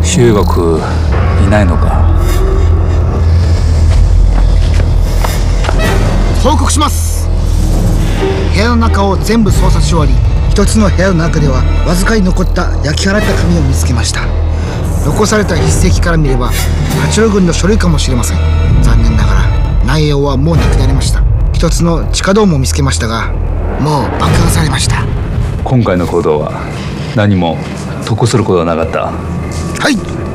中国いないのか。 報告します。部屋の中を全部捜査し終わり、一つの部屋の中ではわずかに残った焼き払った紙を見つけました。残された筆跡から見れば八路軍の書類かもしれません。残念ながら内容はもうなくなりました。一つの地下道も見つけましたが、もう爆破されました。 今回の行動は何も得することはなかった。 はい。